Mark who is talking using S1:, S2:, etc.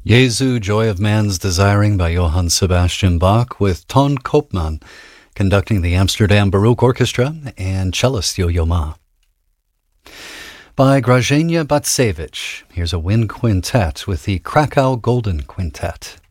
S1: Jesu, Joy of Man's Desiring by Johann Sebastian Bach, with Ton Koopman conducting the Amsterdam Baroque Orchestra and cellist Yo-Yo Ma. By Grażyna Bacewicz, here's a wind quintet with the Krakow Golden Quintet.